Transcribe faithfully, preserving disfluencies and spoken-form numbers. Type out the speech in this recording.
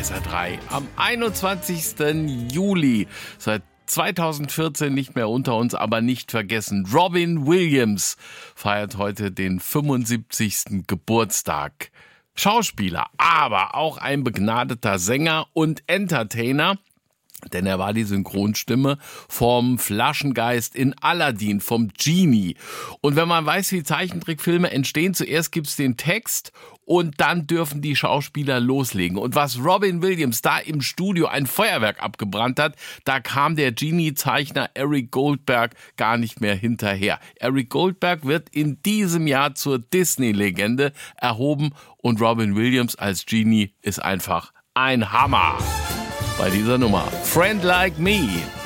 S R drei am einundzwanzigsten Juli. Seit zweitausendvierzehn nicht mehr unter uns, aber nicht vergessen. Robin Williams feiert heute den fünfundsiebzigsten Geburtstag. Schauspieler, aber auch ein begnadeter Sänger und Entertainer. Denn er war die Synchronstimme vom Flaschengeist in Aladdin, vom Genie. Und wenn man weiß, wie Zeichentrickfilme entstehen, zuerst gibt's den Text und dann dürfen die Schauspieler loslegen. Und was Robin Williams da im Studio ein Feuerwerk abgebrannt hat, da kam der Genie-Zeichner Eric Goldberg gar nicht mehr hinterher. Eric Goldberg wird in diesem Jahr zur Disney-Legende erhoben und Robin Williams als Genie ist einfach ein Hammer. Bei dieser Nummer Friend Like Me.